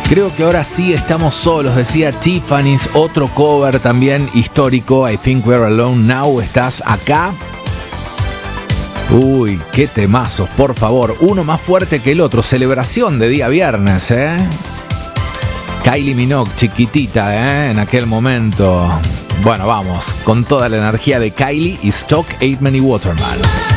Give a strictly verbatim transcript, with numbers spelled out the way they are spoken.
Creo que ahora sí estamos solos, decía Tiffany's, otro cover también histórico, I Think We're Alone Now. ¿Estás acá? Uy, qué temazos, por favor. Uno más fuerte que el otro. Celebración de día viernes, ¿eh? Kylie Minogue, chiquitita, ¿eh? En aquel momento. Bueno, vamos, con toda la energía de Kylie y Stock Aitken y Waterman.